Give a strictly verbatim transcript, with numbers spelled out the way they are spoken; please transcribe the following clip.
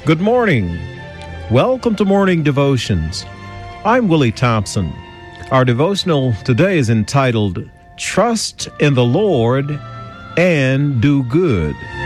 Good morning. Welcome to Morning Devotions. I'm Willie Thompson. Our devotional today is entitled, Trust in the Lord and Do Good.